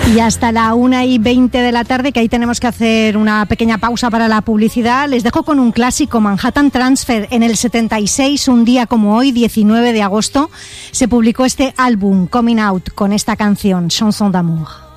Y hasta la 1:20 de la tarde, que ahí tenemos que hacer una pequeña pausa para la publicidad, les dejo con un clásico, Manhattan Transfer. En el 76, un día como hoy, 19 de agosto, se publicó este álbum, Coming Out, con esta canción, Chanson d'amour.